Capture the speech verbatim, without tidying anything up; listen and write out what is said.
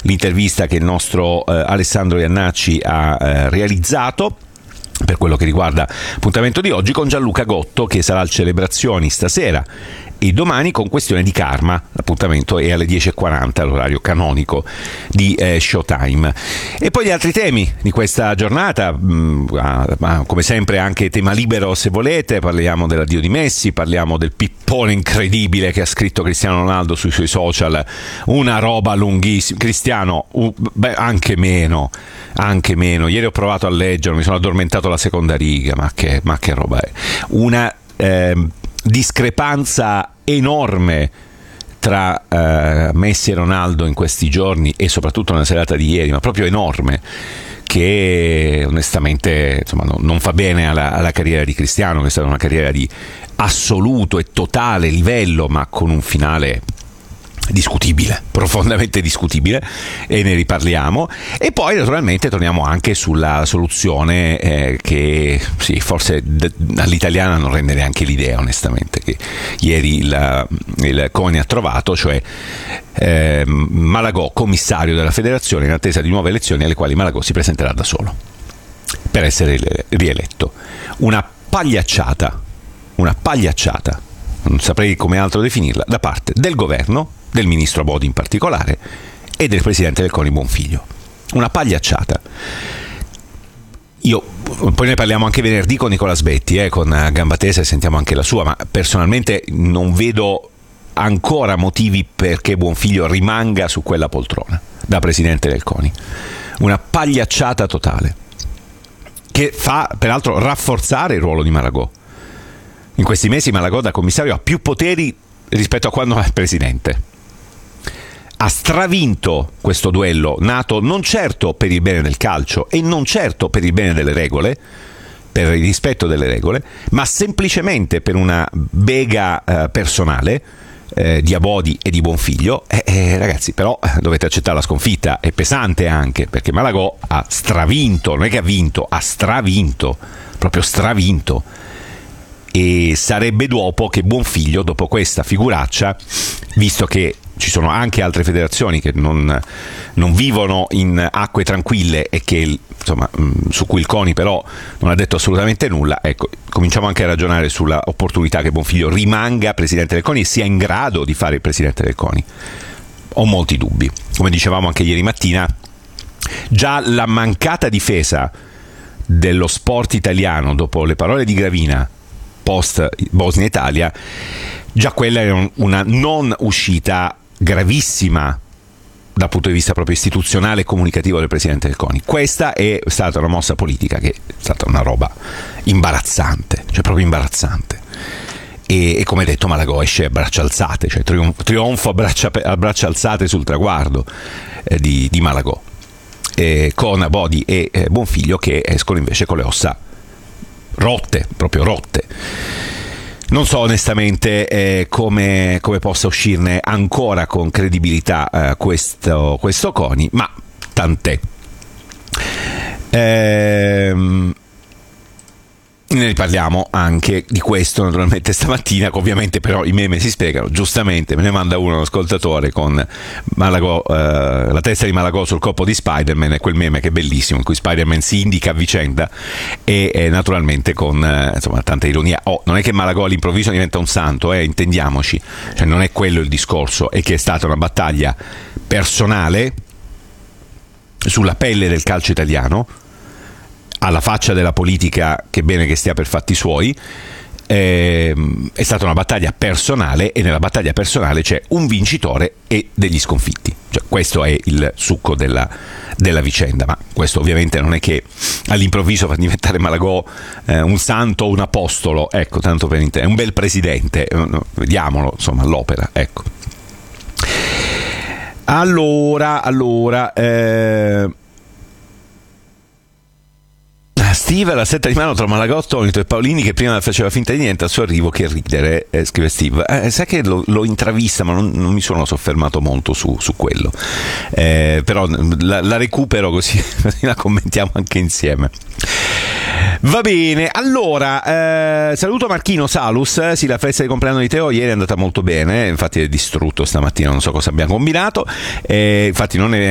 l'intervista che il nostro eh, Alessandro Iannacci ha eh, realizzato per quello che riguarda l'appuntamento di oggi, con Gianluca Gotto, che sarà al Celebrazioni stasera e domani con Questione di Karma. L'appuntamento è alle dieci e quaranta, l'orario canonico di eh, Showtime. E poi gli altri temi di questa giornata, mh, come sempre anche tema libero se volete, parliamo dell'addio di Messi, parliamo del pippone incredibile che ha scritto Cristiano Ronaldo sui suoi social, una roba lunghissima. Cristiano, uh, beh, anche meno, anche meno. Ieri ho provato a leggere, mi sono addormentato alla seconda riga, ma che, ma che roba è? Una... Eh, discrepanza enorme tra uh, Messi e Ronaldo in questi giorni e soprattutto nella serata di ieri, ma proprio enorme, che onestamente insomma, no, non fa bene alla, alla carriera di Cristiano, che è stata una carriera di assoluto e totale livello, ma con un finale discutibile, profondamente discutibile, e ne riparliamo. E poi naturalmente torniamo anche sulla soluzione eh, che sì, forse d- all'italiana non rende neanche l'idea, onestamente, che ieri il, il CONI ha trovato, cioè eh, Malagò commissario della federazione in attesa di nuove elezioni alle quali Malagò si presenterà da solo per essere rieletto. Una pagliacciata, una pagliacciata, non saprei come altro definirla, da parte del governo, del ministro Abodi in particolare, e del presidente del CONI Bonfiglio. Una pagliacciata. Io, poi ne parliamo anche venerdì con Nicola Sbetti, eh, con Gambatese, sentiamo anche la sua, ma personalmente non vedo ancora motivi perché Bonfiglio rimanga su quella poltrona da presidente del CONI. Una pagliacciata totale, che fa peraltro rafforzare il ruolo di Malagò. In questi mesi Malagò da commissario ha più poteri rispetto a quando è presidente. Ha stravinto questo duello, nato non certo per il bene del calcio e non certo per il bene delle regole, per il rispetto delle regole, ma semplicemente per una bega eh, personale eh, di Abodi e di Bonfiglio. Eh, eh, ragazzi, però dovete accettare la sconfitta, è pesante anche, perché Malagò ha stravinto, non è che ha vinto, ha stravinto, proprio stravinto. E sarebbe dopo che Bonfiglio, dopo questa figuraccia, visto che ci sono anche altre federazioni che non, non vivono in acque tranquille e che insomma su cui il CONI però non ha detto assolutamente nulla, ecco, cominciamo anche a ragionare sulla opportunità che Bonfiglio rimanga presidente del CONI e sia in grado di fare il presidente del CONI. Ho molti dubbi, come dicevamo anche ieri mattina. Già la mancata difesa dello sport italiano dopo le parole di Gravina post Bosnia Italia, già quella è una non uscita gravissima dal punto di vista proprio istituzionale e comunicativo del presidente del CONI. Questa è stata una mossa politica che è stata una roba imbarazzante, cioè proprio imbarazzante. E, e come detto Malagò esce a braccia alzate, cioè trionfo, trionfo a, braccia, a braccia alzate sul traguardo eh, di, di Malagò, eh, con Abodi e eh, Bonfiglio che escono invece con le ossa rotte, proprio rotte. Non so onestamente eh, come, come possa uscirne ancora con credibilità eh, questo, questo CONI, ma tant'è. Ehm, ne riparliamo anche di questo naturalmente stamattina, ovviamente però i meme si spiegano, giustamente me ne manda uno, un ascoltatore con Malagò, eh, la testa di Malagò sul corpo di Spider-Man, è quel meme che è bellissimo in cui Spider-Man si indica a vicenda e eh, naturalmente con eh, insomma tanta ironia. Oh, non è che Malagò all'improvviso diventa un santo, eh, intendiamoci, cioè non è quello il discorso, è che è stata una battaglia personale sulla pelle del calcio italiano, alla faccia della politica che è bene che stia per fatti suoi. Eh, è stata una battaglia personale e nella battaglia personale c'è un vincitore e degli sconfitti, cioè, questo è il succo della, della vicenda, ma questo ovviamente non è che all'improvviso fa diventare Malagò eh, un santo o un apostolo, ecco, tanto per intendere, è un bel presidente, eh, vediamolo insomma all'opera, ecco. Allora, allora eh... Steve, la setta di mano tra Malagò, Tonito e Paolini che prima faceva finta di niente al suo arrivo, che ridere, eh, scrive Steve. Eh, sai che lo, lo intravista, ma non, non mi sono soffermato molto su, su quello, eh, però la, la recupero così, così la commentiamo anche insieme. Va bene, allora eh, saluto Marchino Salus. Sì, la festa di compleanno di Teo ieri è andata molto bene, infatti è distrutto stamattina, non so cosa abbiamo combinato, eh, infatti non è